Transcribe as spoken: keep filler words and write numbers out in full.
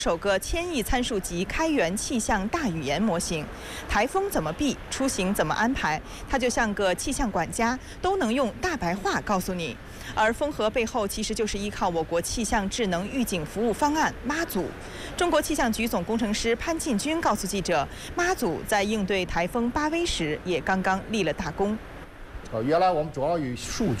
首个千亿参数级开源气象大语言模型，台风怎么避，出行怎么安排，它就像个气象管家，都能用大白话告诉你。而风和背后其实就是依靠我国气象智能预警服务方案妈祖。中国气象局总工程师潘进军告诉记者，妈祖在应对台风巴威时也刚刚立了大功。 呃，原来我们主要以数